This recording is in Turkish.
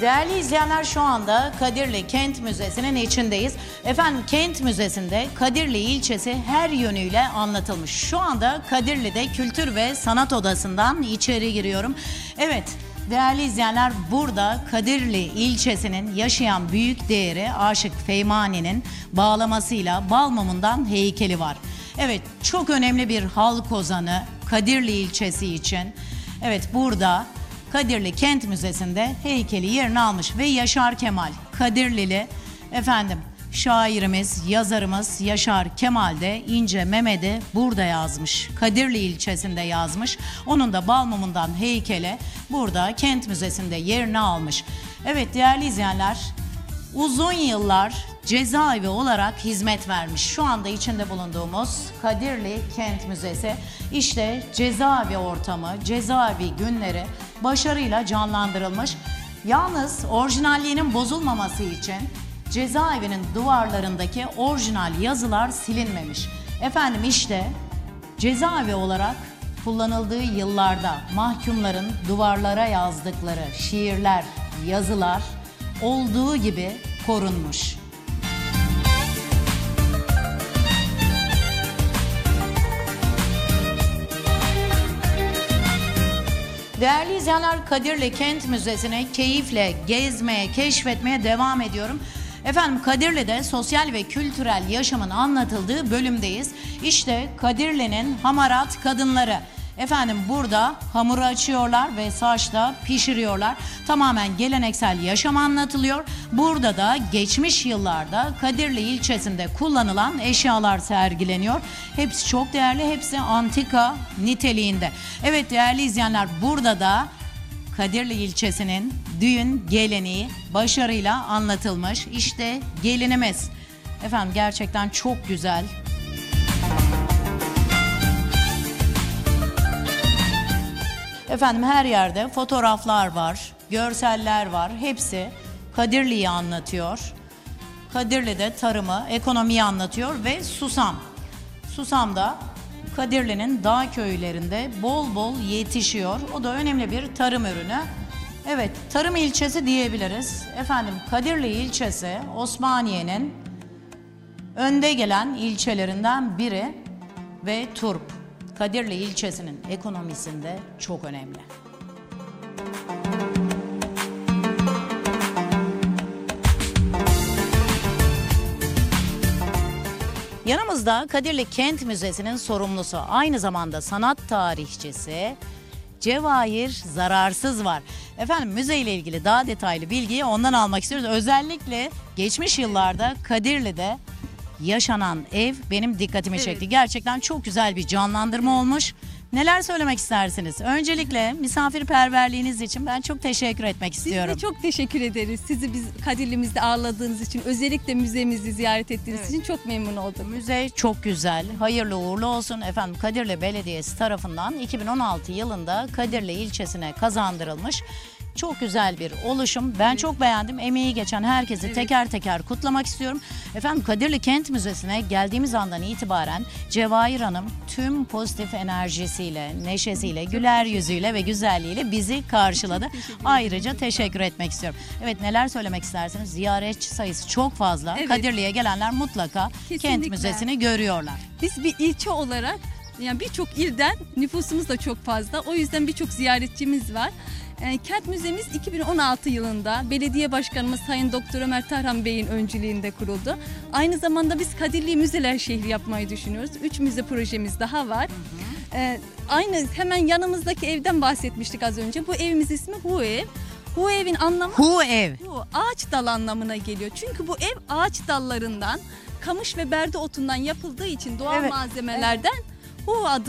Değerli izleyenler, şu anda Kadirli Kent Müzesi'nin içindeyiz. Efendim, Kent Müzesi'nde Kadirli ilçesi her yönüyle anlatılmış. Şu anda Kadirli'de Kültür ve Sanat Odası'ndan içeri giriyorum. Evet, değerli izleyenler, burada Kadirli ilçesinin yaşayan büyük değeri Aşık Feymani'nin bağlamasıyla bal mumundan heykeli var. Evet, çok önemli bir halk ozanı Kadirli ilçesi için. Evet, burada Kadirli Kent Müzesi'nde heykeli yerini almış ve Yaşar Kemal Kadirlili efendim şairimiz, yazarımız Yaşar Kemal de İnce Mehmet'i burada yazmış. Kadirli ilçesinde yazmış. Onun da bal mumundan heykeli burada Kent Müzesi'nde yerini almış. Evet değerli izleyenler, uzun yıllar cezaevi olarak hizmet vermiş. Şu anda içinde bulunduğumuz Kadirli Kent Müzesi işte cezaevi ortamı, cezaevi günleri başarıyla canlandırılmış. Yalnız orijinalliğinin bozulmaması için cezaevinin duvarlarındaki orijinal yazılar silinmemiş. Efendim işte cezaevi olarak kullanıldığı yıllarda mahkumların duvarlara yazdıkları şiirler, yazılar olduğu gibi korunmuş. Değerli izleyenler, Kadirli Kent Müzesi'ne keyifle gezmeye, keşfetmeye devam ediyorum. Efendim, Kadirli'de sosyal ve kültürel yaşamın anlatıldığı bölümdeyiz. İşte Kadirli'nin hamarat kadınları. Efendim burada hamuru açıyorlar ve saçta pişiriyorlar. Tamamen geleneksel yaşam anlatılıyor. Burada da geçmiş yıllarda Kadirli ilçesinde kullanılan eşyalar sergileniyor. Hepsi çok değerli, hepsi antika niteliğinde. Evet değerli izleyenler, burada da Kadirli ilçesinin düğün geleneği başarıyla anlatılmış. İşte gelinimiz. Efendim gerçekten çok güzel. Efendim her yerde fotoğraflar var, görseller var. Hepsi Kadirli'yi anlatıyor. Kadirli'de tarımı, ekonomiyi anlatıyor ve susam. Susam da Kadirli'nin dağ köylerinde bol bol yetişiyor. O da önemli bir tarım ürünü. Evet, tarım ilçesi diyebiliriz. Efendim Kadirli ilçesi Osmaniye'nin önde gelen ilçelerinden biri ve turp. Kadirli ilçesinin ekonomisinde çok önemli. Yanımızda Kadirli Kent Müzesi'nin sorumlusu, aynı zamanda sanat tarihçisi Cevahir Zararsız var. Efendim müze ile ilgili daha detaylı bilgiyi ondan almak istiyoruz. Özellikle geçmiş yıllarda Kadirli'de yaşanan ev benim dikkatimi çekti. Gerçekten çok güzel bir canlandırma olmuş. Neler söylemek istersiniz? Öncelikle misafirperverliğiniz için ben çok teşekkür etmek istiyorum. Biz de çok teşekkür ederiz. Sizi biz Kadirli'mizde ağırladığınız için, özellikle müzemizi ziyaret ettiğiniz için çok memnun oldum. Müze çok güzel. Hayırlı uğurlu olsun. Efendim Kadirli Belediyesi tarafından 2016 yılında Kadirli ilçesine kazandırılmış. Çok güzel bir oluşum. Ben çok beğendim. Emeği geçen herkesi teker teker kutlamak istiyorum. Efendim Kadirli Kent Müzesi'ne geldiğimiz andan itibaren Cevahir Hanım tüm pozitif enerjisiyle, neşesiyle, güler yüzüyle ve güzelliğiyle bizi karşıladı. Ayrıca teşekkür etmek istiyorum. Evet, neler söylemek istersiniz? Ziyaretçi sayısı çok fazla. Evet. Kadirli'ye gelenler mutlaka Kent Müzesi'ni görüyorlar. Biz bir ilçe olarak, yani birçok ilden nüfusumuz da çok fazla. O yüzden birçok ziyaretçimiz var. Kent Müzemiz 2016 yılında belediye başkanımız Sayın Doktor Ömer Tarhan Bey'in öncülüğünde kuruldu. Aynı zamanda biz Kadirli'yi müzeler şehri yapmayı düşünüyoruz. 3 müze projemiz daha var. Aynı hemen yanımızdaki evden bahsetmiştik az önce. Bu evimiz ismi Hu Ev. Hu Ev'in anlamı Ev. Hu, ağaç dal anlamına geliyor. Çünkü bu ev ağaç dallarından, kamış ve berde otundan yapıldığı için doğal malzemelerden Hu adı